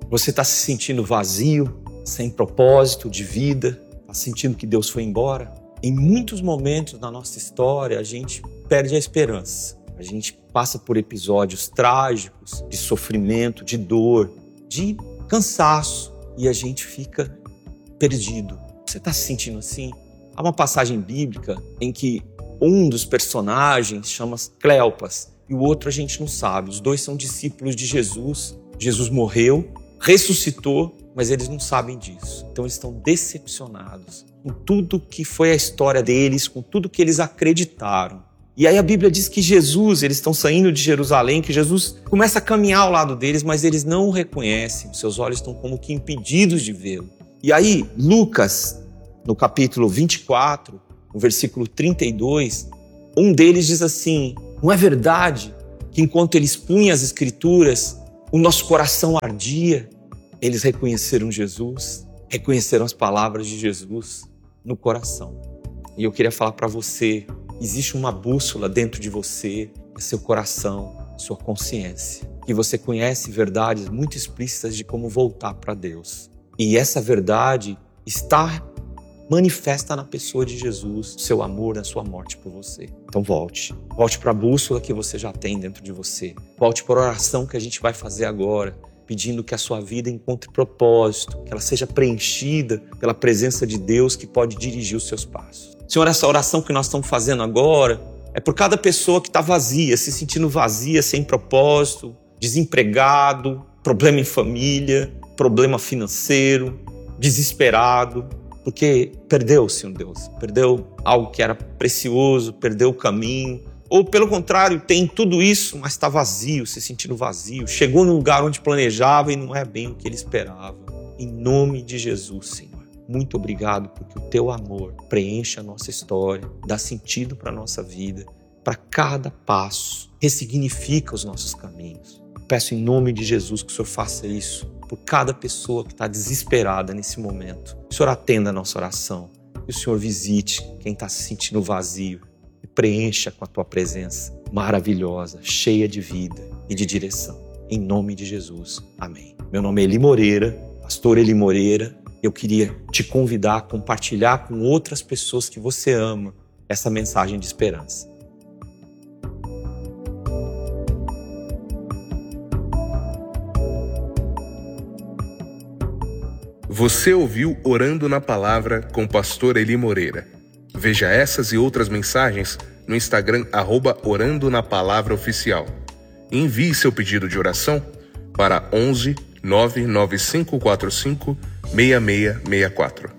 Você está se sentindo vazio, sem propósito de vida? Está sentindo que Deus foi embora? Em muitos momentos na nossa história, a gente perde a esperança. A gente passa por episódios trágicos, de sofrimento, de dor, de cansaço, e a gente fica perdido. Você está se sentindo assim? Há uma passagem bíblica em que um dos personagens chama Cleopas e o outro a gente não sabe. Os dois são discípulos de Jesus. Jesus morreu, ressuscitou, mas eles não sabem disso. Então eles estão decepcionados com tudo que foi a história deles, com tudo que eles acreditaram. E aí a Bíblia diz que Jesus, eles estão saindo de Jerusalém, que Jesus começa a caminhar ao lado deles, mas eles não o reconhecem. Seus olhos estão como que impedidos de vê-lo. E aí Lucas, no capítulo 24, no versículo 32, um deles diz assim: não é verdade que enquanto eles punham as escrituras, o nosso coração ardia? Eles reconheceram Jesus, reconheceram as palavras de Jesus no coração. E eu queria falar para você, existe uma bússola dentro de você, é seu coração, sua consciência. E você conhece verdades muito explícitas de como voltar para Deus. E essa verdade está manifesta na pessoa de Jesus, o seu amor, a sua morte por você. Então volte para a bússola que você já tem dentro de você. Volte para a oração que a gente vai fazer agora, pedindo que a sua vida encontre propósito, que ela seja preenchida pela presença de Deus que pode dirigir os seus passos. Senhor, essa oração que nós estamos fazendo agora é por cada pessoa que está vazia, se sentindo vazia, sem propósito, desempregado, problema em família, problema financeiro, desesperado, porque perdeu, Senhor Deus, perdeu algo que era precioso, perdeu o caminho, ou pelo contrário, tem tudo isso, mas está vazio, se sentindo vazio, chegou no lugar onde planejava e não é bem o que ele esperava. Em nome de Jesus, Senhor, muito obrigado porque o teu amor preenche a nossa história, dá sentido para a nossa vida, para cada passo, ressignifica os nossos caminhos. Peço em nome de Jesus que o Senhor faça isso por cada pessoa que está desesperada nesse momento. O Senhor atenda a nossa oração e o Senhor visite quem está se sentindo vazio e preencha com a tua presença maravilhosa, cheia de vida e de direção. Em nome de Jesus. Amém. Meu nome é Eli Moreira, pastor Eli Moreira. Eu queria te convidar a compartilhar com outras pessoas que você ama essa mensagem de esperança. Você ouviu Orando na Palavra com o pastor Eli Moreira. Veja essas e outras mensagens no Instagram @Orando na Palavra Oficial. Envie seu pedido de oração para 11 99545 6664.